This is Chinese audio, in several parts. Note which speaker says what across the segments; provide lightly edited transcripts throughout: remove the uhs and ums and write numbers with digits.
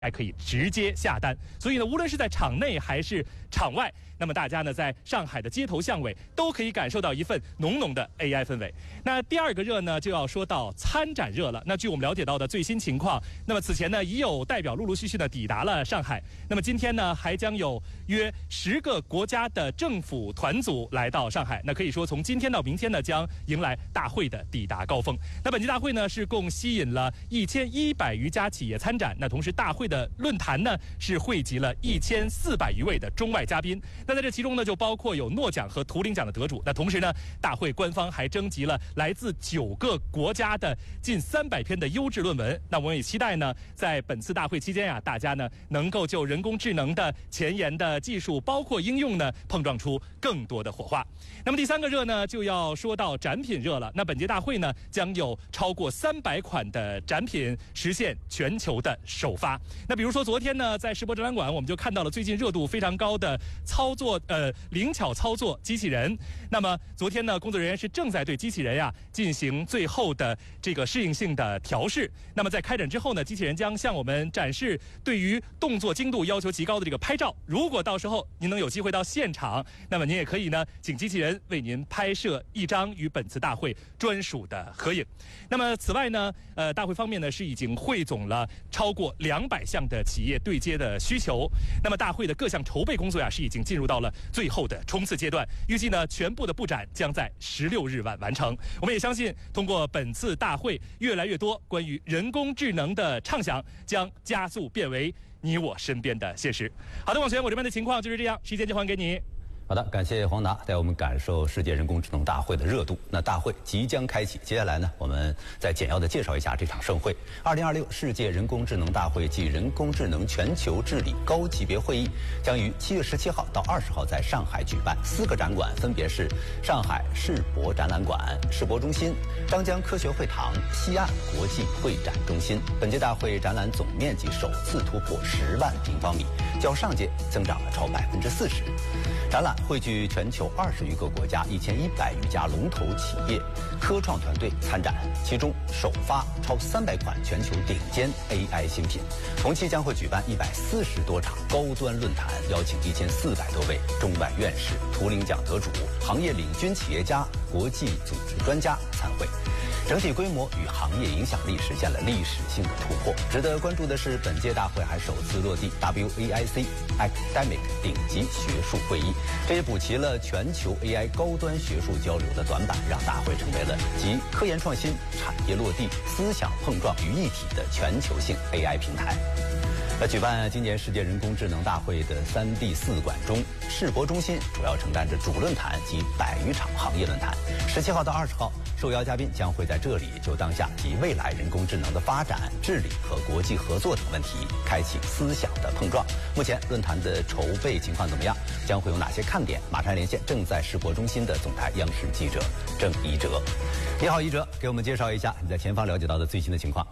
Speaker 1: 还可以直接下单。所以呢，无论是在场内还是场外，那么大家呢在上海的街头巷尾都可以感受到一份浓浓的 AI 氛围。那第二个热呢，就要说到参展热了。那据我们了解到的最新情况，那么此前呢已有代表陆陆续续的抵达了上海。那么今天呢，还将有约10个国家的政府团组来到上海。那可以说从今天到明天呢，将迎来大会的抵达高峰。那本届大会呢是共吸引了1100余家企业参展。那同时大会的论坛呢是汇集了1400余位的中外嘉宾。那在这其中呢，就包括有诺奖和图灵奖的得主。那同时呢，大会官方还征集了来自9个国家的近300篇的优质论文。那我们也期待呢，在本次大会期间呀，大家呢能够就人工智能的前沿的技术，包括应用呢，碰撞出更多的火花。那么第3个热呢，就要说到展品热了。那本届大会呢，将有超过300款的展品实现全球的首发。那比如说昨天呢，在世博展览馆，我们就看到了最近热度非常高的灵巧操作机器人。那么昨天呢，工作人员是正在对机器人进行最后的这个适应性的调试。那么在开展之后呢，机器人将向我们展示对于动作精度要求极高的这个拍照。如果到时候您能有机会到现场，那么您也可以呢，请机器人为您拍摄一张与本次大会专属的合影。那么此外呢，大会方面呢是已经汇总了超过200项的企业对接的需求。那么大会的各项筹备工作是已经进入到了最后的冲刺阶段，预计呢全部的布展将在16日晚完成。我们也相信，通过本次大会，越来越多关于人工智能的畅想将加速变为你我身边的现实。好的，王璇，我这边的情况就是这样，时间就还给你。
Speaker 2: 好的，感谢黄达带我们感受世界人工智能大会的热度。那大会即将开启，接下来呢，我们再简要的介绍一下这场盛会。2026世界人工智能大会暨人工智能全球治理高级别会议将于7月17号到20号在上海举办。4个展馆分别是上海世博展览馆、世博中心、张江科学会堂、西岸国际会展中心。本届大会展览总面积首次突破10万平方米，较上届增长了超40%。展览汇聚全球20余个国家1100余家龙头企业、科创团队参展，其中首发超300款全球顶尖 AI 新品。同期将会举办140多场高端论坛，邀请1400多位中外院士、图灵奖得主、行业领军企业家、国际组织专家参会。整体规模与行业影响力实现了历史性的突破。值得关注的是，本届大会还首次落地 WAIC Academic 顶级学术会议，这也补齐了全球 AI 高端学术交流的短板，让大会成为了集科研创新、产业落地、思想碰撞于一体的全球性 AI 平台。举办今年世界人工智能大会的3D4馆中，世博中心主要承担着主论坛及100余场行业论坛。17号到20号，受邀嘉宾将会在这里就当下及未来人工智能的发展、治理和国际合作等问题开启思想的碰撞。目前论坛的筹备情况怎么样？将会有哪些看点？马上连线正在世博中心的总台央视记者郑一哲。你好，一哲，给我们介绍一下你在前方了解到的最新的情况。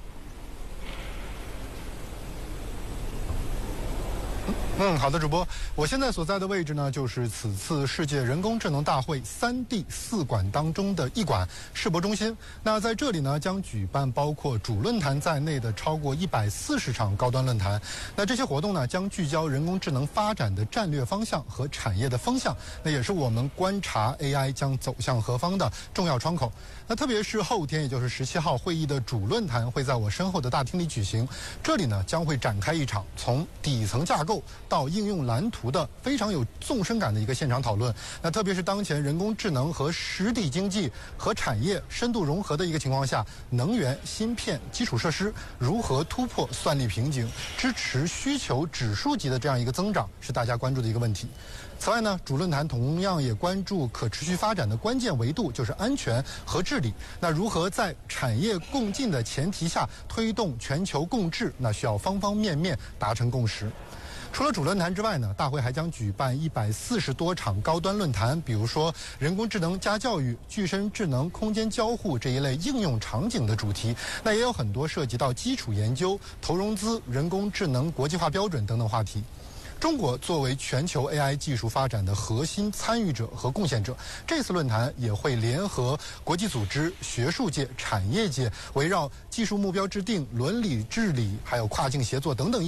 Speaker 3: 好的，主播，我现在所在的位置呢，就是此次世界人工智能大会3D4馆当中的一馆世博中心。那在这里呢，将举办包括主论坛在内的超过140场高端论坛。那这些活动呢，将聚焦人工智能发展的战略方向和产业的风向，那也是我们观察 AI 将走向何方的重要窗口。那特别是后天，也就是17号会议的主论坛会在我身后的大厅里举行。这里呢，将会展开一场从底层架构到应用蓝图的非常有纵深感的一个现场讨论。那特别是当前人工智能和实体经济和产业深度融合的一个情况下，能源、芯片、基础设施如何突破算力瓶颈，支持需求指数级的这样一个增长，是大家关注的一个问题。此外呢，主论坛同样也关注可持续发展的关键维度，就是安全和治理。那如何在产业共进的前提下推动全球共治，那需要方方面面达成共识。除了主论坛之外呢，大会还将举办140多场高端论坛，比如说人工智能加教育、具身智能、空间交互这一类应用场景的主题。那也有很多涉及到基础研究、投融资、人工智能国际化标准等等话题。 中国作为全球 AI 技术发展的核心参与者和贡献者，这次论坛也会联合国际组织、学术界、产业界，围绕技术目标制定、伦理治理，还有跨境协作等等